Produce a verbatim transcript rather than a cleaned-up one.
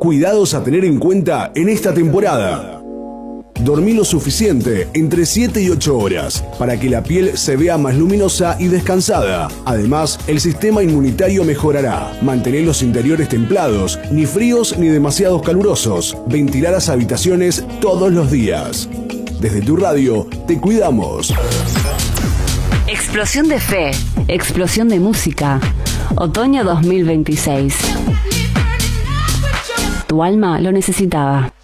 Cuidados a tener en cuenta en esta temporada. Dormí lo suficiente, entre siete y ocho horas, para que la piel se vea más luminosa y descansada. Además, el sistema inmunitario mejorará. Mantener los interiores templados, ni fríos ni demasiados calurosos. Ventilar las habitaciones todos los días. Desde tu radio, te cuidamos. Explosión de fe, explosión de música. Otoño dos mil veintiséis. Tu alma lo necesitaba.